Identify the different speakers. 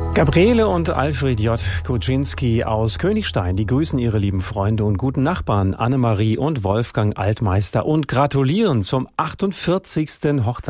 Speaker 1: Gabriele und Alfred J. Koczynski aus Königstein, die grüßen ihre lieben Freunde und guten Nachbarn Annemarie und Wolfgang Altmeister und gratulieren zum 48. Hochzeitstag.